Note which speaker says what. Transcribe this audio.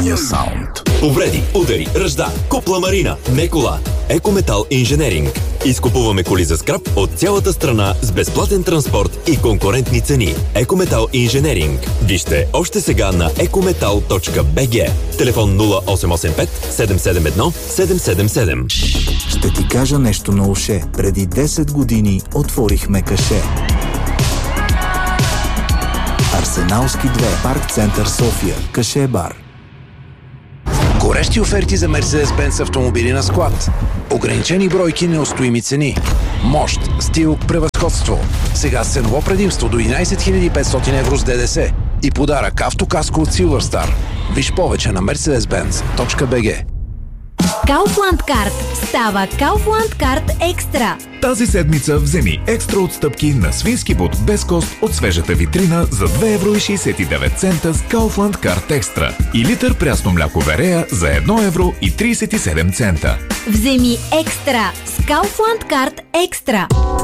Speaker 1: правилния саунд.
Speaker 2: Повреди, удари, ръжда, купла марина, не кола. Екометал Инженеринг. Изкупуваме коли за скрап от цялата страна с безплатен транспорт и конкурентни цени. Екометал Инженеринг. Вижте още сега на ecometal.bg. Телефон 0885 771 777.
Speaker 1: Ще ти кажа нещо на уше. Преди 10 години отворихме каше. Арсеналски 2, Парк Център София, Каше бар.
Speaker 3: Горещи оферти за Mercedes-Benz автомобили на склад. Ограничени бройки, неустоими цени. Мощ, стил, превъзходство. Сега с ценово предимство до 11 500 евро с ДДС. И подарък автокаско от Silverstar. Виж повече на mercedes-benz.bg.
Speaker 4: Kaufland Card става Kaufland Card Екстра.
Speaker 5: Тази седмица вземи екстра отстъпки на свински бут без кост от свежата витрина за 2,69 евро с Kaufland Card Екстра и литър прясно мляко Верея за 1,37 евро.
Speaker 4: Вземи екстра с Kaufland Card Екстра.